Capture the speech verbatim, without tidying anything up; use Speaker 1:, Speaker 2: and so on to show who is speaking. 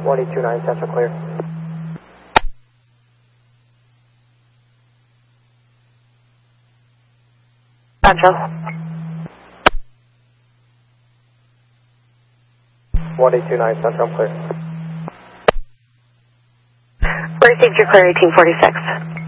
Speaker 1: one eight two nine Central clear.
Speaker 2: Central.
Speaker 1: one eight two nine Central clear.
Speaker 2: Received your clear eighteen forty-six.